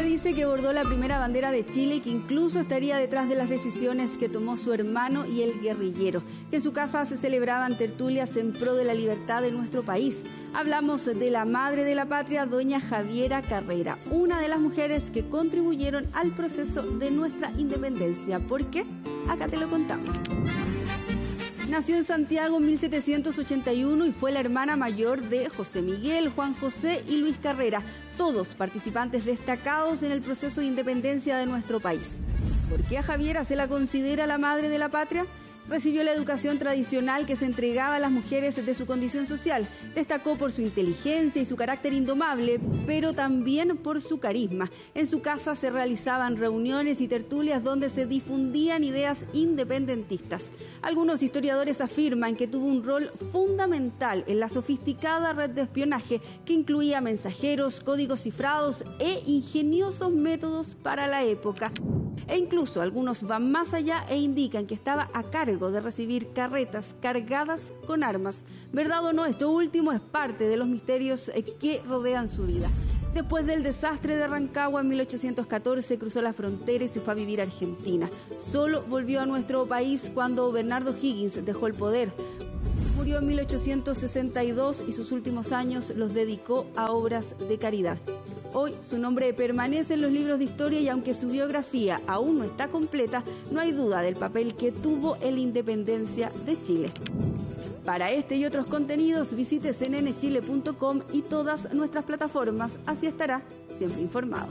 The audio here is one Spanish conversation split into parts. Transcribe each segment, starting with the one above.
Se dice que bordó la primera bandera de Chile y que incluso estaría detrás de las decisiones que tomó su hermano y el guerrillero, que en su casa se celebraban tertulias en pro de la libertad de nuestro país. Hablamos de la madre de la patria, doña Javiera Carrera, una de las mujeres que contribuyeron al proceso de nuestra independencia. ¿Por qué? Acá te lo contamos. Nació en Santiago en 1781 y fue la hermana mayor de José Miguel, Juan José y Luis Carrera, todos participantes destacados en el proceso de independencia de nuestro país. ¿Por qué a Javiera se la considera la madre de la patria? Recibió la educación tradicional que se entregaba a las mujeres de su condición social. Destacó por su inteligencia y su carácter indomable, pero también por su carisma. En su casa se realizaban reuniones y tertulias donde se difundían ideas independentistas. Algunos historiadores afirman que tuvo un rol fundamental en la sofisticada red de espionaje que incluía mensajeros, códigos cifrados e ingeniosos métodos para la época. E incluso algunos van más allá e indican que estaba a cargo de recibir carretas cargadas con armas. ¿Verdad o no? Esto último es parte de los misterios que rodean su vida. Después del desastre de Rancagua en 1814 cruzó la frontera y se fue a vivir a Argentina. Solo volvió a nuestro país cuando Bernardo Higgins dejó el poder. Murió en 1862 y sus últimos años los dedicó a obras de caridad. Hoy su nombre permanece en los libros de historia y aunque su biografía aún no está completa, no hay duda del papel que tuvo en la independencia de Chile. Para este y otros contenidos visite cnnchile.com y todas nuestras plataformas, así estará siempre informado.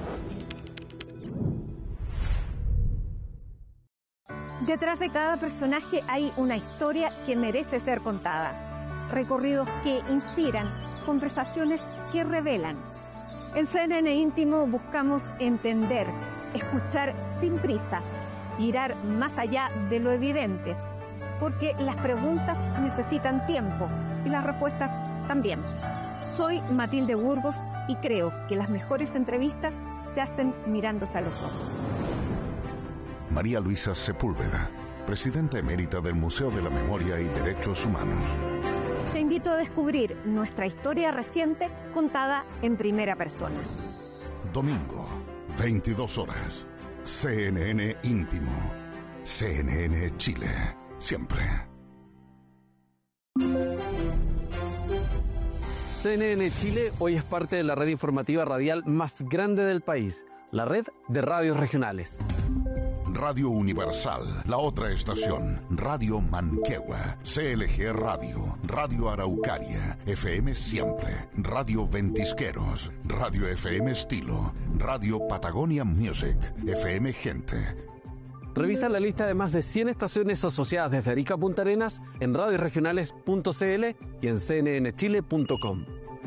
Detrás de cada personaje hay una historia que merece ser contada. Recorridos que inspiran, conversaciones que revelan. En CNN Íntimo buscamos entender, escuchar sin prisa, mirar más allá de lo evidente, porque las preguntas necesitan tiempo y las respuestas también. Soy Matilde Burgos y creo que las mejores entrevistas se hacen mirándose a los ojos. María Luisa Sepúlveda, presidenta emérita del Museo de la Memoria y Derechos Humanos. Te invito a descubrir nuestra historia reciente contada en primera persona. Domingo, 22 horas. CNN Íntimo. CNN Chile. Siempre. CNN Chile hoy es parte de la red informativa radial más grande del país, la red de radios regionales. Radio Universal, la otra estación, Radio Manquehue, CLG Radio, Radio Araucaria, FM Siempre, Radio Ventisqueros, Radio FM Estilo, Radio Patagonia Music, FM Gente. Revisa la lista de más de 100 estaciones asociadas desde Arica a Punta Arenas en radioregionales.cl y en cnnchile.com.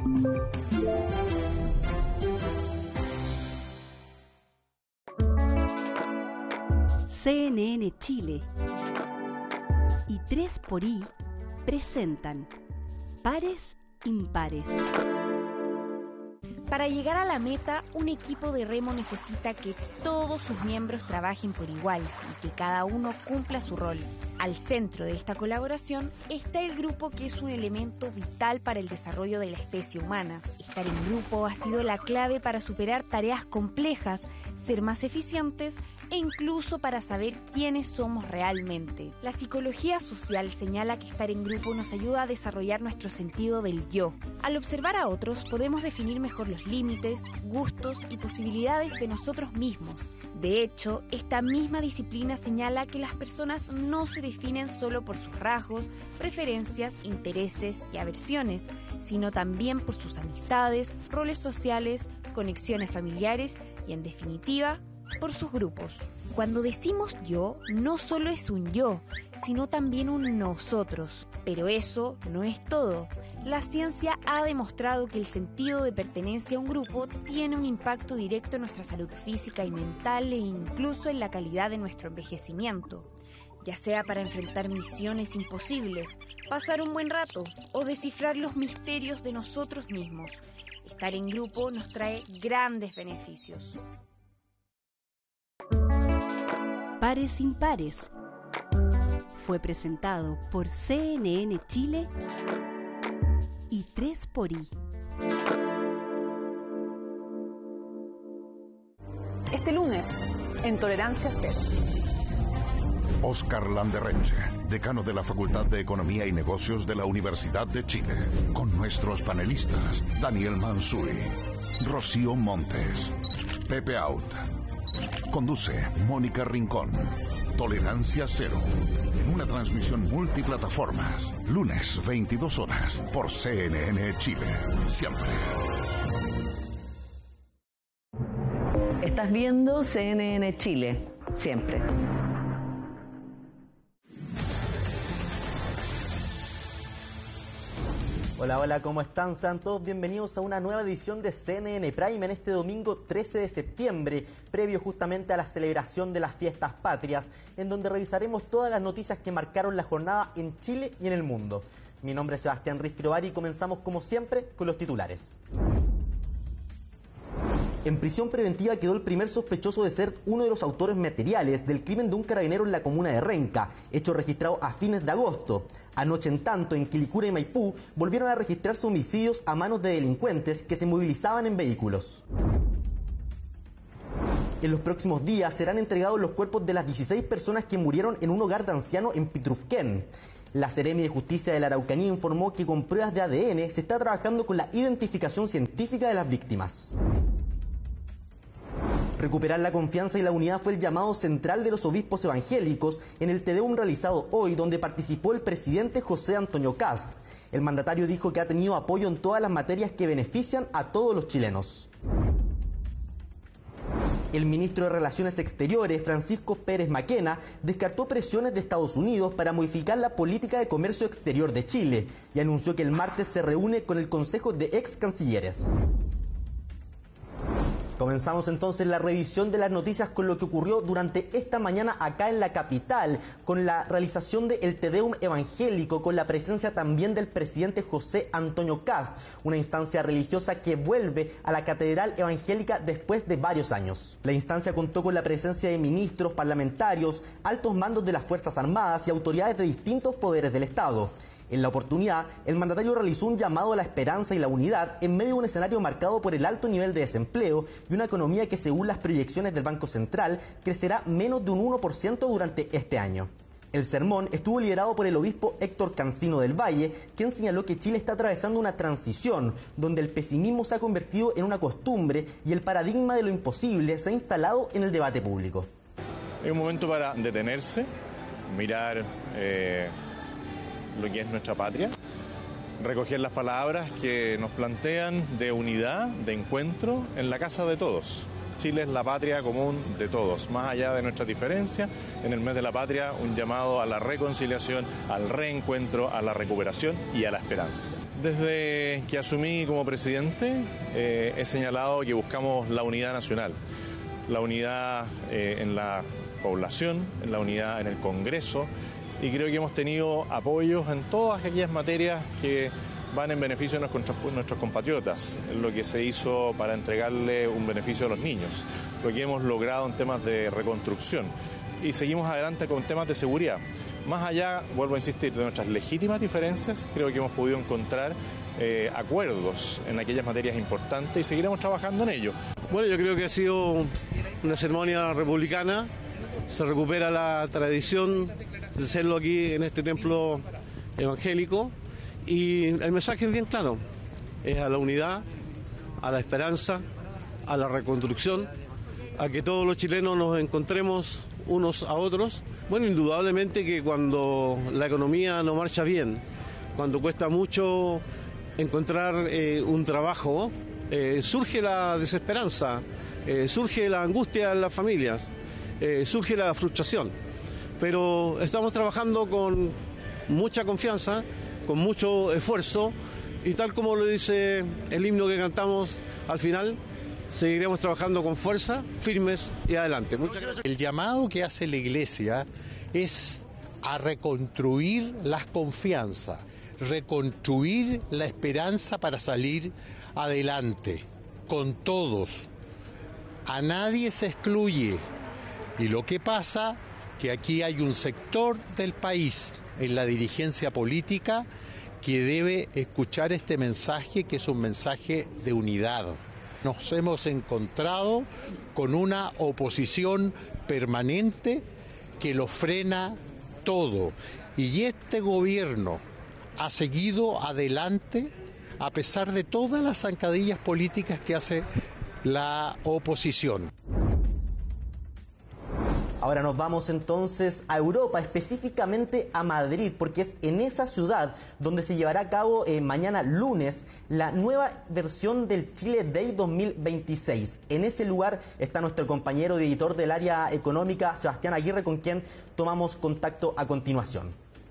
CNN Chile y 3xI presentan Pares Impares. Para llegar a la meta, un equipo de remo necesita que todos sus miembros trabajen por igual y que cada uno cumpla su rol. Al centro de esta colaboración está el grupo, que es un elemento vital para el desarrollo de la especie humana. Estar en grupo ha sido la clave para superar tareas complejas, ser más eficientes e incluso para saber quiénes somos realmente. La psicología social señala que estar en grupo nos ayuda a desarrollar nuestro sentido del yo. Al observar a otros podemos definir mejor los límites, gustos y posibilidades de nosotros mismos. De hecho, esta misma disciplina señala que las personas no se definen solo por sus rasgos, preferencias, intereses y aversiones, sino también por sus amistades, roles sociales, conexiones familiares y, en definitiva, por sus grupos. Cuando decimos yo, no solo es un yo, sino también un nosotros. Pero eso no es todo. La ciencia ha demostrado que el sentido de pertenencia a un grupo tiene un impacto directo en nuestra salud física y mental e incluso en la calidad de nuestro envejecimiento. Ya sea para enfrentar misiones imposibles, pasar un buen rato o descifrar los misterios de nosotros mismos. Estar en grupo nos trae grandes beneficios. Pares Impares fue presentado por CNN Chile y 3xI. este lunes en Tolerancia Cero. Oscar Landerreche, decano de la Facultad de Economía y Negocios de la Universidad de Chile, con nuestros panelistas Daniel Manzuri, Rocío Montes, Pepe Out. Conduce Mónica Rincón. Tolerancia Cero, en una transmisión multiplataformas, lunes 22 horas, por CNN Chile, siempre. Estás viendo CNN Chile, siempre. Hola, hola, ¿cómo están? Sean todos bienvenidos a una nueva edición de CNN Prime en este domingo 13 de septiembre, previo justamente a la celebración de las fiestas patrias, en donde revisaremos todas las noticias que marcaron la jornada en Chile y en el mundo. Mi nombre es Sebastián Riscriovari y comenzamos como siempre con los titulares. En prisión preventiva quedó el primer sospechoso de ser uno de los autores materiales del crimen de un carabinero en la comuna de Renca, hecho registrado a fines de agosto. Anoche, en tanto, en Quilicura y Maipú, volvieron a registrarse homicidios a manos de delincuentes que se movilizaban en vehículos. En los próximos días serán entregados los cuerpos de las 16 personas que murieron en un hogar de ancianos en Pitrufquén. La Seremi de Justicia de la Araucanía informó que con pruebas de ADN se está trabajando con la identificación científica de las víctimas. Recuperar la confianza y la unidad fue el llamado central de los obispos evangélicos en el Te Deum realizado hoy, donde participó el presidente José Antonio Kast. El mandatario dijo que ha tenido apoyo en todas las materias que benefician a todos los chilenos. El ministro de Relaciones Exteriores, Francisco Pérez Maquena, descartó presiones de Estados Unidos para modificar la política de comercio exterior de Chile y anunció que el martes se reúne con el Consejo de Ex Cancilleres. Comenzamos entonces la revisión de las noticias con lo que ocurrió durante esta mañana acá en la capital, con la realización del Te Deum evangélico, con la presencia también del presidente José Antonio Kast, una instancia religiosa que vuelve a la Catedral Evangélica después de varios años. La instancia contó con la presencia de ministros, parlamentarios, altos mandos de las Fuerzas Armadas y autoridades de distintos poderes del Estado. En la oportunidad, el mandatario realizó un llamado a la esperanza y la unidad en medio de un escenario marcado por el alto nivel de desempleo y una economía que, según las proyecciones del Banco Central, crecerá menos de un 1% durante este año. El sermón estuvo liderado por el obispo Héctor Cancino del Valle, quien señaló que Chile está atravesando una transición donde el pesimismo se ha convertido en una costumbre y el paradigma de lo imposible se ha instalado en el debate público. Es un momento para detenerse, mirar lo que es nuestra patria, recoger las palabras que nos plantean de unidad, de encuentro en la casa de todos. Chile es la patria común de todos, más allá de nuestras diferencias. En el mes de la patria, un llamado a la reconciliación, al reencuentro, a la recuperación y a la esperanza. Desde que asumí como presidente, he señalado que buscamos la unidad nacional, la unidad en la población, la unidad en el Congreso, y creo que hemos tenido apoyos en todas aquellas materias que van en beneficio de nuestros compatriotas, lo que se hizo para entregarle un beneficio a los niños, lo que hemos logrado en temas de reconstrucción, y seguimos adelante con temas de seguridad. Más allá, vuelvo a insistir, de nuestras legítimas diferencias, creo que hemos podido encontrar acuerdos en aquellas materias importantes y seguiremos trabajando en ello. Bueno, yo creo que ha sido una ceremonia republicana. Se recupera la tradición de hacerlo aquí en este templo evangélico y el mensaje es bien claro, es a la unidad, a la esperanza, a la reconstrucción, a que todos los chilenos nos encontremos unos a otros. Bueno, indudablemente que cuando la economía no marcha bien, cuando cuesta mucho encontrar un trabajo, surge la desesperanza, surge la angustia en las familias. Surge la frustración, pero estamos trabajando con mucha confianza, con mucho esfuerzo y tal como lo dice el himno que cantamos al final, seguiremos trabajando con fuerza, firmes y adelante. Muchas gracias. El llamado que hace la Iglesia es a reconstruir las confianzas, reconstruir la esperanza para salir adelante, con todos. A nadie se excluye. Y lo que pasa que aquí hay un sector del país en la dirigencia política que debe escuchar este mensaje, que es un mensaje de unidad, Nos hemos encontrado con una oposición permanente que lo frena todo. Y este gobierno ha seguido adelante a pesar de todas las zancadillas políticas que hace la oposición. Ahora nos vamos entonces a Europa, específicamente a Madrid, porque es en esa ciudad donde se llevará a cabo mañana lunes la nueva versión del Chile Day 2026. En ese lugar está nuestro compañero y editor del área económica, Sebastián Aguirre, con quien tomamos contacto a continuación.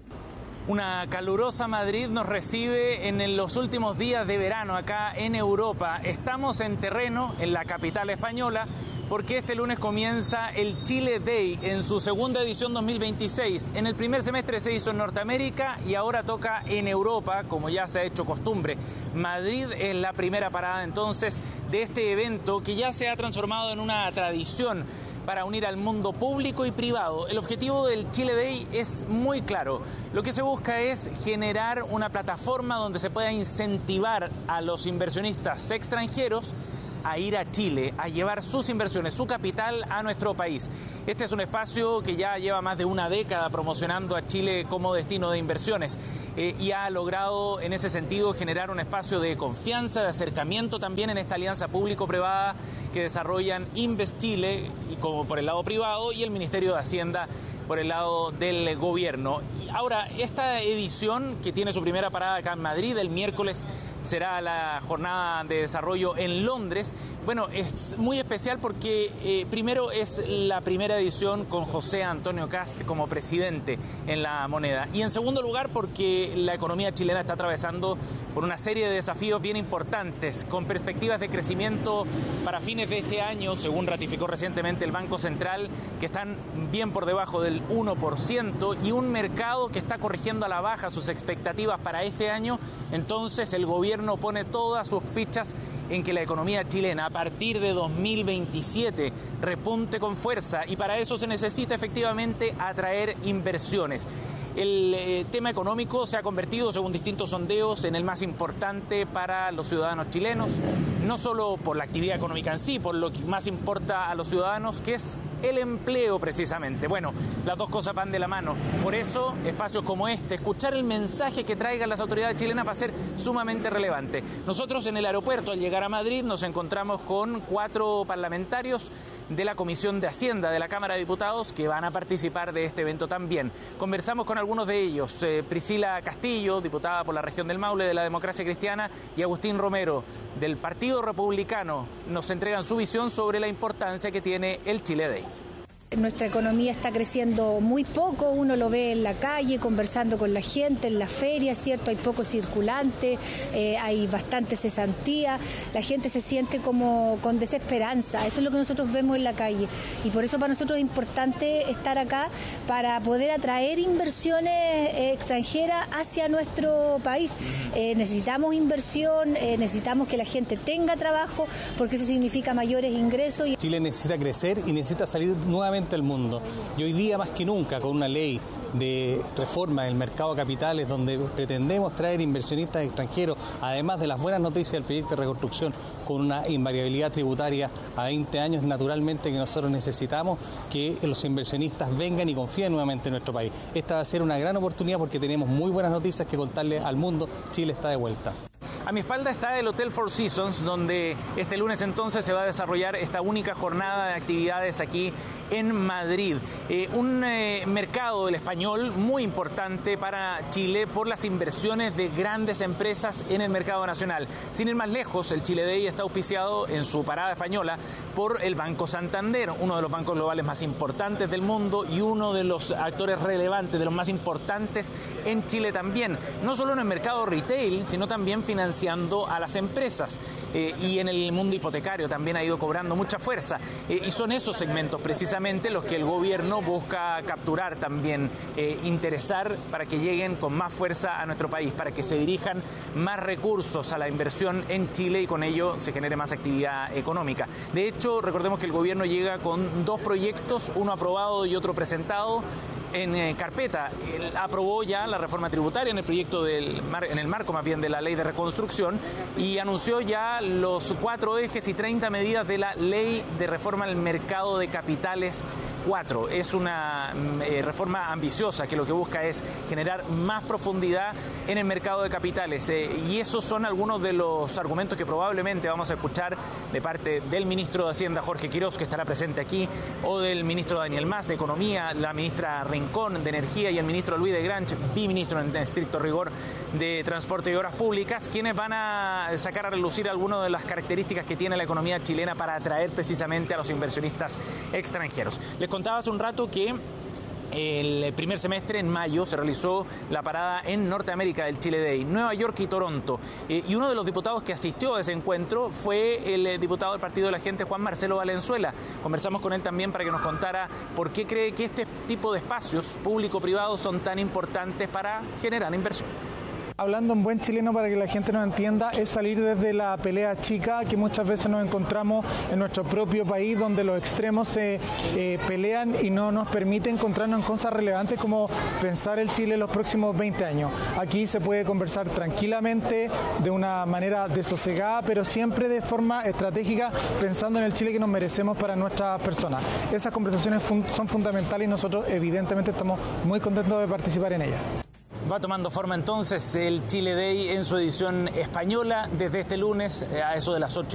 Una calurosa Madrid nos recibe en los últimos días de verano acá en Europa. Estamos en terreno, en la capital española, porque este lunes comienza el Chile Day en su segunda edición 2026. En el primer semestre se hizo en Norteamérica y ahora toca en Europa, como ya se ha hecho costumbre. Madrid es la primera parada entonces de este evento que ya se ha transformado en una tradición para unir al mundo público y privado. El objetivo del Chile Day es muy claro. Lo que se busca es generar una plataforma donde se pueda incentivar a los inversionistas extranjeros a ir a Chile, a llevar sus inversiones, su capital a nuestro país. Este es un espacio que ya lleva más de una década promocionando a Chile como destino de inversiones y ha logrado en ese sentido generar un espacio de confianza, de acercamiento también en esta alianza público-privada que desarrollan Invest Chile y como por el lado privado y el Ministerio de Hacienda por el lado del gobierno. Y ahora, esta edición que tiene su primera parada acá en Madrid, el miércoles será la jornada de desarrollo en Londres. Bueno, es muy especial porque primero es la primera edición con José Antonio Kast como presidente en la moneda. Y en segundo lugar porque la economía chilena está atravesando por una serie de desafíos bien importantes, con perspectivas de crecimiento para fines de este año, según ratificó recientemente el Banco Central, que están bien por debajo del 1%, y un mercado que está corrigiendo a la baja sus expectativas para este año. Entonces el gobierno pone todas sus fichas en que la economía chilena a partir de 2027 repunte con fuerza, y para eso se necesita efectivamente atraer inversiones. El tema económico se ha convertido, según distintos sondeos, en el más importante para los ciudadanos chilenos, no solo por la actividad económica en sí, por lo que más importa a los ciudadanos, que es el empleo precisamente. Bueno, las dos cosas van de la mano. Por eso, espacios como este, escuchar el mensaje que traigan las autoridades chilenas va a ser sumamente relevante. Nosotros en el aeropuerto, al llegar a Madrid, nos encontramos con 4 parlamentarios de la Comisión de Hacienda de la Cámara de Diputados que van a participar de este evento también. Conversamos con algunos de ellos, Priscila Castillo, diputada por la región del Maule de la Democracia Cristiana, y Agustín Romero, del Partido Republicano. Nos entregan su visión sobre la importancia que tiene el Chile Day. Nuestra economía está creciendo muy poco, uno lo ve en la calle, conversando con la gente, en la feria, ¿cierto? Hay poco circulante, hay bastante cesantía, la gente se siente como con desesperanza, eso es lo que nosotros vemos en la calle, y por eso para nosotros es importante estar acá para poder atraer inversiones extranjeras hacia nuestro país. Necesitamos inversión, necesitamos que la gente tenga trabajo, porque eso significa mayores ingresos. Chile necesita crecer y necesita salir nuevamente el mundo, y hoy día más que nunca con una ley de reforma del mercado de capitales donde pretendemos traer inversionistas extranjeros, además de las buenas noticias del proyecto de reconstrucción con una invariabilidad tributaria a 20 años, naturalmente que nosotros necesitamos que los inversionistas vengan y confíen nuevamente en nuestro país. Esta va a ser una gran oportunidad porque tenemos muy buenas noticias que contarle al mundo. Chile está de vuelta. A mi espalda está el Hotel Four Seasons, donde este lunes entonces se va a desarrollar esta única jornada de actividades aquí en Madrid. Un mercado, el español, muy importante para Chile por las inversiones de grandes empresas en el mercado nacional. Sin ir más lejos, el Chile Day está auspiciado en su parada española por el Banco Santander, uno de los bancos globales más importantes del mundo y uno de los actores relevantes, de los más importantes en Chile también. No solo en el mercado retail, sino también financiando a las empresas. Y en el mundo hipotecario también ha ido cobrando mucha fuerza. Y son esos segmentos precisamente los que el gobierno busca capturar también, interesar para que lleguen con más fuerza a nuestro país, para que se dirijan más recursos a la inversión en Chile y con ello se genere más actividad económica. De hecho, recordemos que el gobierno llega con 2 proyectos, uno aprobado y otro presentado, en carpeta. Él aprobó ya la reforma tributaria en el proyecto en el marco más bien de la ley de reconstrucción y anunció ya los 4 ejes y 30 medidas de la ley de reforma al mercado de capitales 4. Es una reforma ambiciosa que lo que busca es generar más profundidad en el mercado de capitales y esos son algunos de los argumentos que probablemente vamos a escuchar de parte del ministro de Hacienda Jorge Quiroz, que estará presente aquí, o del ministro Daniel Mas de Economía, la ministra Rincón de Energía y el ministro Luis de Granch, biministro en estricto rigor de Transporte y Obras Públicas, quienes van a sacar a relucir algunas de las características que tiene la economía chilena para atraer precisamente a los inversionistas extranjeros. Les contaba hace un rato que el primer semestre, en mayo, se realizó la parada en Norteamérica del Chile Day, Nueva York y Toronto. Y uno de los diputados que asistió a ese encuentro fue el diputado del Partido de la Gente, Juan Marcelo Valenzuela. Conversamos con él también para que nos contara por qué cree que este tipo de espacios público-privados son tan importantes para generar inversión. Hablando en buen chileno para que la gente nos entienda, es salir desde la pelea chica que muchas veces nos encontramos en nuestro propio país, donde los extremos se pelean y no nos permite encontrarnos en cosas relevantes como pensar el Chile en los próximos 20 años. Aquí se puede conversar tranquilamente, de una manera desosegada, pero siempre de forma estratégica, pensando en el Chile que nos merecemos para nuestras personas. Esas conversaciones son fundamentales y nosotros evidentemente estamos muy contentos de participar en ellas. Va tomando forma entonces el Chile Day en su edición española desde este lunes a eso de las 8:30